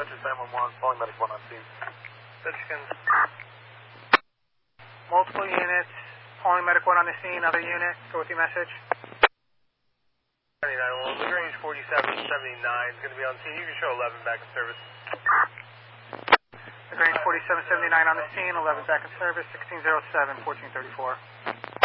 Roger, 911, calling medic 1 on scene. Michigan. Multiple units, calling medic 1 on the scene, other unit, go with your message. 79, Lagrange 4779 is going to be on scene. You can show 11 back in service. Lagrange 4779 on the scene, 11 back in service, 1607, 1434.